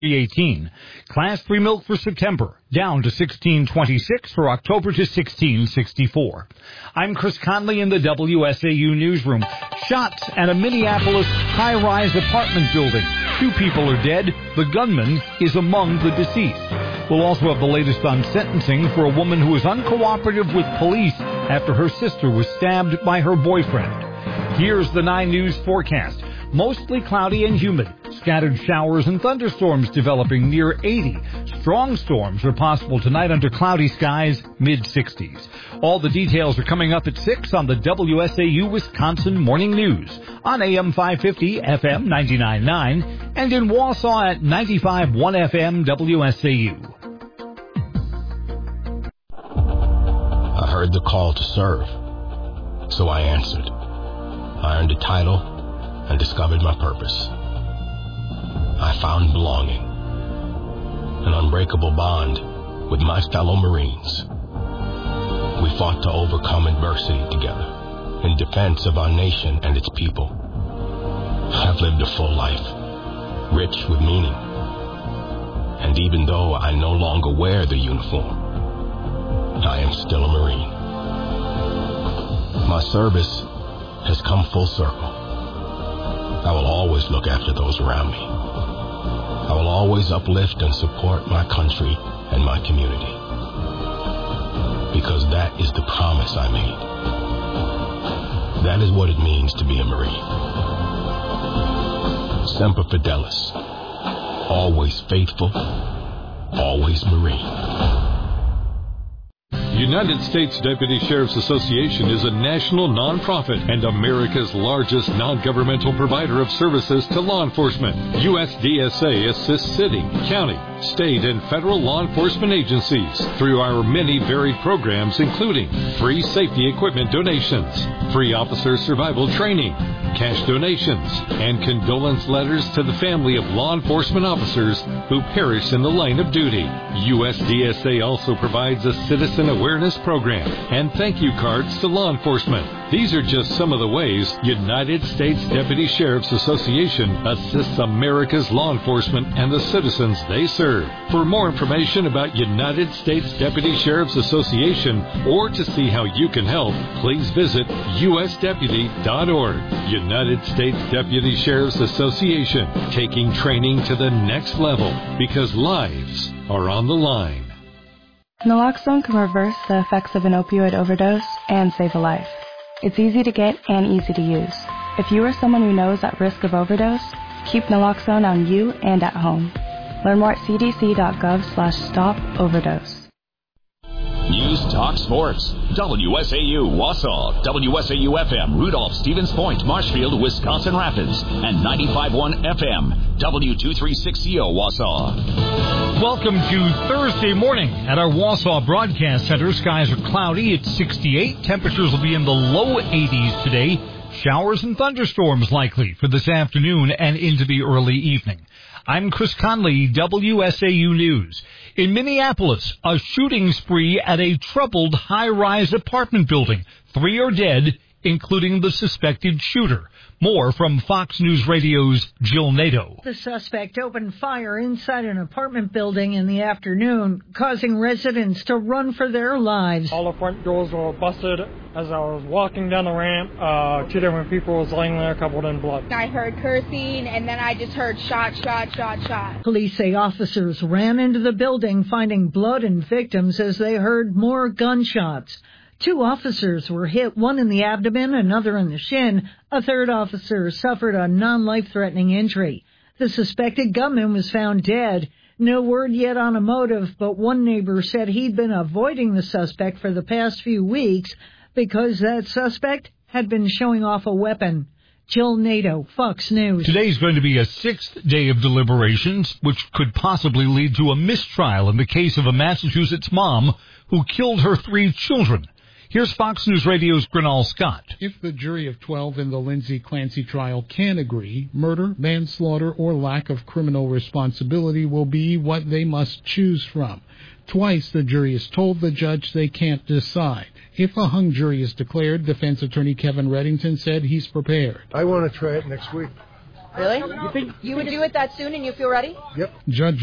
$3.18. Class 3 milk for September, down to $16.26 for October to $16.64. I'm Chris Conley in the WSAU newsroom. Shots at a Minneapolis high-rise apartment building. 2 people are dead. The gunman is among the deceased. We'll also have the latest on sentencing for a woman who was uncooperative with police after her sister was stabbed by her boyfriend. Here's the 9 News forecast. Mostly cloudy and humid. Scattered showers and thunderstorms developing near 80. Strong storms are possible tonight under cloudy skies, mid-60s. All the details are coming up at 6 on the WSAU Wisconsin Morning News on AM 550, FM 99.9, and in Wausau at 95.1 FM WSAU. I heard the call to serve, so I answered. I earned a title and discovered my purpose. I found belonging, an unbreakable bond with my fellow Marines. We fought to overcome adversity together in defense of our nation and its people. I've lived a full life, rich with meaning. And even though I no longer wear the uniform, I am still a Marine. My service has come full circle. I will always look after those around me. I will always uplift and support my country and my community. Because that is the promise I made. That is what it means to be a Marine. Semper Fidelis. Always faithful, always Marine. United States Deputy Sheriff's Association is a national nonprofit and America's largest non-governmental provider of services to law enforcement. USDSA assists city, county, state, and federal law enforcement agencies through our many varied programs, including free safety equipment donations, free officer survival training, cash donations, and condolence letters to the family of law enforcement officers who perished in the line of duty. USDSA also provides a citizen awareness program and thank you cards to law enforcement. These are just some of the ways United States Deputy Sheriff's Association assists America's law enforcement and the citizens they serve. For more information about United States Deputy Sheriff's Association or to see how you can help, please visit usdeputy.org. United States Deputy Sheriff's Association, taking training to the next level because lives are on the line. Naloxone can reverse the effects of an opioid overdose and save a life. It's easy to get and easy to use. If you or someone you know is at risk of overdose, keep naloxone on you and at home. Learn more at cdc.gov/stop-overdose. News Talk Sports. WSAU Wausau, WSAU FM Rudolph, Stevens Point, Marshfield, Wisconsin Rapids, and 95.1 FM W236CO Wausau. Welcome to Thursday morning at our Wausau Broadcast Center. Skies are cloudy. It's 68. Temperatures will be in the low 80s today. Showers and thunderstorms likely for this afternoon and into the early evening. I'm Chris Conley, WSAU News. In Minneapolis, a shooting spree at a troubled high-rise apartment building. 3 are dead, including the suspected shooter. More from Fox News Radio's Jill Nato. The suspect opened fire inside an apartment building in the afternoon, causing residents to run for their lives. All the front doors were busted. As I was walking down the ramp, 2 different people was laying there covered in blood. I heard cursing, and then I just heard shot, shot, shot, shot. Police say officers ran into the building, finding blood and victims as they heard more gunshots. 2 officers were hit, one in the abdomen, another in the shin. A 3rd officer suffered a non-life-threatening injury. The suspected gunman was found dead. No word yet on a motive, but one neighbor said he'd been avoiding the suspect for the past few weeks because that suspect had been showing off a weapon. Jill Nato, Fox News. Today's going to be a 6th day of deliberations, which could possibly lead to a mistrial in the case of a Massachusetts mom who killed her 3 children. Here's Fox News Radio's Grinal Scott. If the jury of 12 in the Lindsay Clancy trial can agree, murder, manslaughter, or lack of criminal responsibility will be what they must choose from. Twice the jury has told the judge they can't decide. If a hung jury is declared, defense attorney Kevin Reddington said he's prepared. I want to try it next week. Really? You think you would do it that soon and you feel ready? Yep. Judge